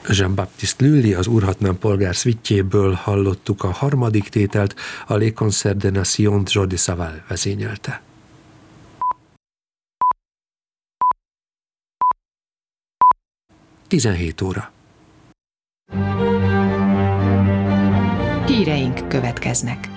Jean-Baptiste Lully, az Urhatnám polgár szvittjéből hallottuk a harmadik tételt, a Les Concerts des Nations Jordi Savall vezényelte. Tizenhét óra. Híreink következnek.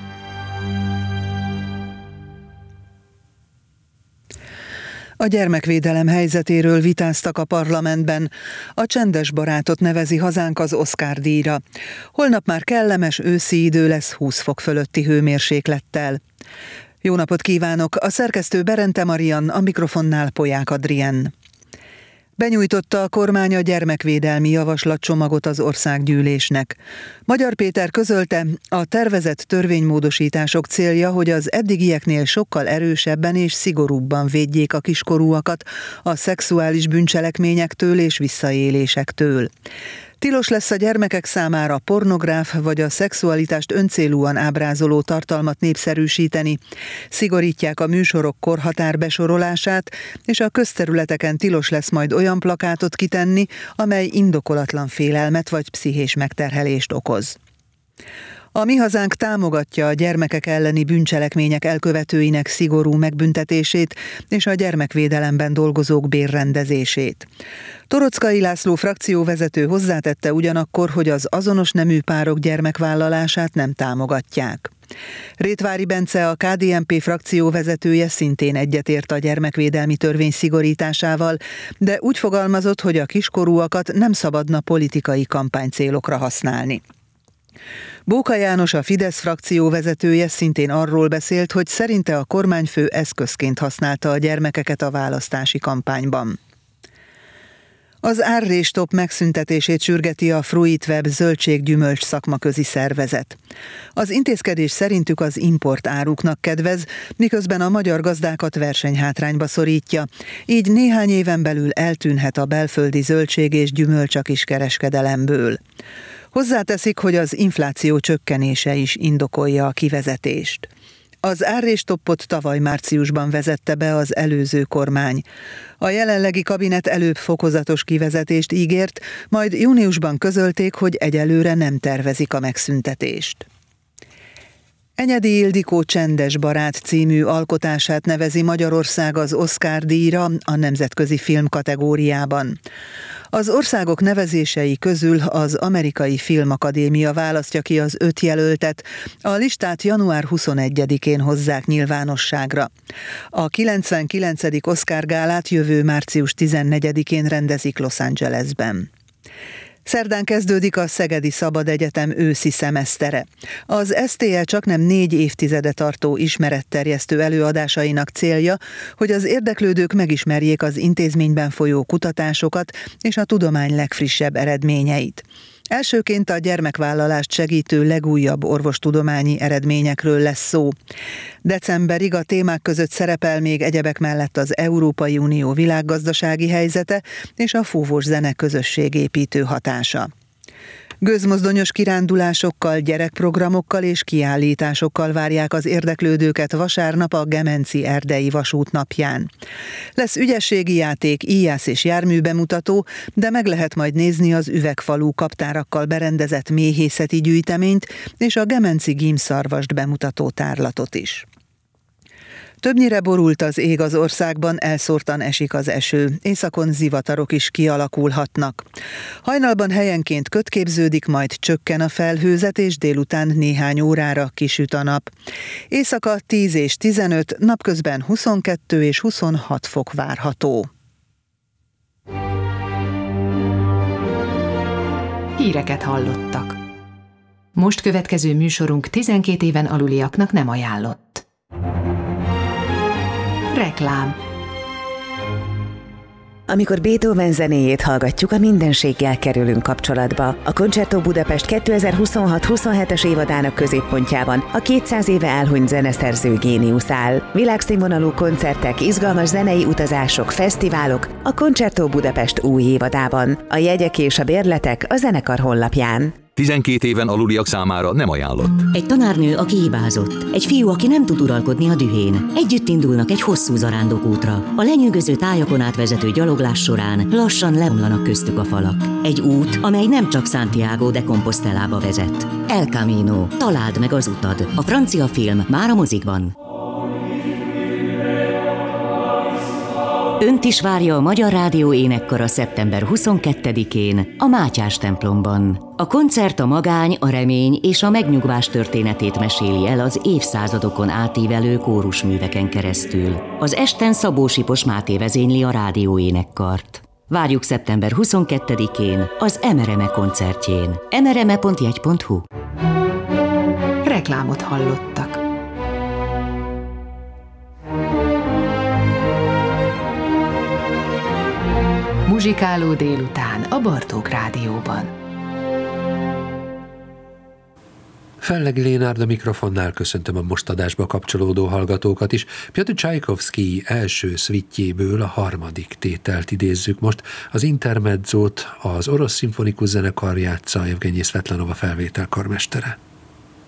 A gyermekvédelem helyzetéről vitáztak a parlamentben. A csendes barátot nevezi hazánk az Oscar-díjra. Holnap már kellemes őszi idő lesz 20 fok fölötti hőmérséklettel. Jó napot kívánok! A szerkesztő Berente Marian, a mikrofonnál Polyák Adrien. Benyújtotta a kormány a gyermekvédelmi javaslatcsomagot az országgyűlésnek. Magyar Péter közölte, a tervezett törvénymódosítások célja, hogy az eddigieknél sokkal erősebben és szigorúbban védjék a kiskorúakat a szexuális bűncselekményektől és visszaélésektől. Tilos lesz a gyermekek számára pornográf vagy a szexualitást öncélúan ábrázoló tartalmat népszerűsíteni. Szigorítják a műsorok korhatár besorolását, és a közterületeken tilos lesz majd olyan plakátot kitenni, amely indokolatlan félelmet vagy pszichés megterhelést okoz. A Mi Hazánk támogatja a gyermekek elleni bűncselekmények elkövetőinek szigorú megbüntetését és a gyermekvédelemben dolgozók bérrendezését. Torockai László frakcióvezető hozzátette ugyanakkor, hogy az azonos nemű párok gyermekvállalását nem támogatják. Rétvári Bence, a KDNP frakcióvezetője szintén egyetért a gyermekvédelmi törvény szigorításával, de úgy fogalmazott, hogy a kiskorúakat nem szabadna politikai kampánycélokra használni. Bóka János, a Fidesz frakció vezetője szintén arról beszélt, hogy szerinte a kormányfő eszközként használta a gyermekeket a választási kampányban. Az árrés-stop megszüntetését sürgeti a Fruitweb zöldséggyümölcs szakmaközi szervezet. Az intézkedés szerintük az import áruknak kedvez, miközben a magyar gazdákat versenyhátrányba szorítja. Így néhány éven belül eltűnhet a belföldi zöldség és gyümölcs a kiskereskedelemből. Hozzáteszik, hogy az infláció csökkenése is indokolja a kivezetést. Az árrés-stoppot tavaly márciusban vezette be az előző kormány. A jelenlegi kabinet előbb fokozatos kivezetést ígért, majd júniusban közölték, hogy egyelőre nem tervezik a megszüntetést. Enyedi Ildikó Csendes barát című alkotását nevezi Magyarország az Oscar-díjra a nemzetközi film kategóriában. Az országok nevezései közül az Amerikai Filmakadémia választja ki az 5 jelöltet, a listát január 21-én hozzák nyilvánosságra. A 99. Oscar-gálát jövő március 14-én rendezik Los Angelesben. Szerdán kezdődik a Szegedi Szabad Egyetem őszi szemesztere. Az STE csaknem 4 évtizede tartó ismeretterjesztő előadásainak célja, hogy az érdeklődők megismerjék az intézményben folyó kutatásokat és a tudomány legfrissebb eredményeit. Elsőként a gyermekvállalást segítő legújabb orvostudományi eredményekről lesz szó. Decemberig a témák között szerepel még egyebek mellett az Európai Unió világgazdasági helyzete és a fúvós zene közösségépítő hatása. Gőzmozdonyos kirándulásokkal, gyerekprogramokkal és kiállításokkal várják az érdeklődőket vasárnap a Gemenci Erdei Vasút napján. Lesz ügyességi játék, íjász és járműbemutató, de meg lehet majd nézni az Üvegfalú kaptárakkal berendezett méhészeti gyűjteményt és a Gemenci Gímszarvast bemutató tárlatot is. Többnyire borult az ég az országban, elszórtan esik az eső, északon zivatarok is kialakulhatnak. Hajnalban helyenként köd képződik, majd csökken a felhőzet, és délután néhány órára kisüt a nap. Éjszaka 10 és 15, napközben 22 és 26 fok várható. Híreket hallottak. Most következő műsorunk 12 éven aluliaknak nem ajánlott. Reklám. Amikor Beethoven zenéjét hallgatjuk, a mindenséggel kerülünk kapcsolatba. A Concerto Budapest 2026-27-es évadának középpontjában a 200 éve elhunyt zeneszerző géniusz áll. Világszínvonalú koncertek, izgalmas zenei utazások, fesztiválok a Concerto Budapest új évadában. A jegyek és a bérletek a zenekar honlapján. 12 éven aluliak számára nem ajánlott. Egy tanárnő, aki hibázott. Egy fiú, aki nem tud uralkodni a dühén. Együtt indulnak egy hosszú zarándokútra. A lenyűgöző tájakon átvezető gyaloglás során lassan leomlanak köztük a falak. Egy út, amely nem csak Santiago de Compostelába vezet. El Camino. Találd meg az utad. A francia film már a mozikban. Önt is várja a Magyar Rádió énekkara szeptember 22-én a Mátyás templomban. A koncert a magány, a remény és a megnyugvás történetét meséli el az évszázadokon átívelő kórusműveken keresztül. Az esten Szabó Sipos Máté vezényli a rádió énekkart. Várjuk szeptember 22-én az Emereme koncertjén. emereme.jegy.hu. Reklámot hallottak. Muzsikáló délután a Bartók Rádióban. Fellegi Lénárd a mikrofonnál, köszöntöm a most adásba kapcsolódó hallgatókat is. Piotr Csajkovszky első szvittjéből a harmadik tételt idézzük most. Az intermedzót az Orosz Szimfonikus Zenekar játsza, Evgenyi Szvetlanova felvételkarmestere.